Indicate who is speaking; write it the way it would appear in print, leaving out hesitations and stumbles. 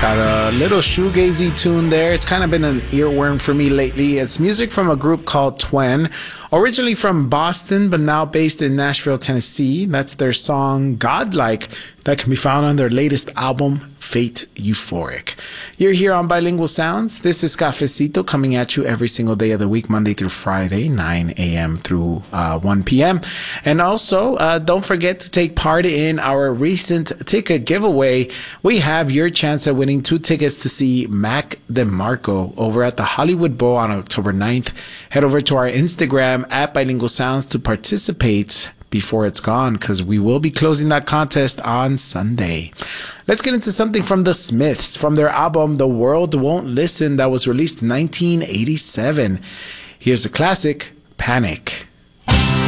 Speaker 1: Got a little shoegazy tune there. It's kind of been an earworm for me lately. It's music from a group called Twen, originally from Boston, but now based in Nashville, Tennessee. That's their song Godlike that can be found on their latest album, Fate Euphoric. You're here on Bilingual Sounds. This is Cafecito coming at you every single day of the week, Monday through Friday, 9 a.m. through 1 p.m. And also, don't forget to take part in our recent ticket giveaway. We have your chance at winning 2 tickets to see Mac DeMarco over at the Hollywood Bowl on October 9th. Head over to our Instagram at Bilingual Sounds to participate before it's gone, because we will be closing that contest on Sunday. Let's get into something from the Smiths, from their album The World Won't Listen that was released in 1987. Here's the classic, Panic.